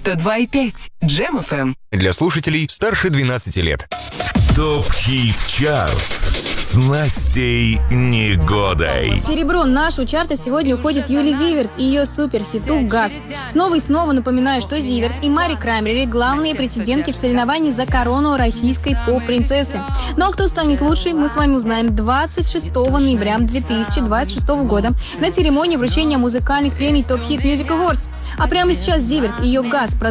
102,5 Джем FM. Для слушателей старше 12 лет. ТОП-ХИТ-ЧАРТ с Настей Негодой. В серебро нашего чарта сегодня уходит Юлия Зиверт и ее суперхиту «Газ». Снова и снова напоминаю, что Зиверт и Мари Краймбрери – главные претендентки в соревновании за корону российской поп-принцессы. Ну а кто станет лучшей, мы с вами узнаем 26 ноября 2026 года на церемонии вручения музыкальных премий ТОП-ХИТ Music Awards. А прямо сейчас Зиверт и ее «Газ» продолжают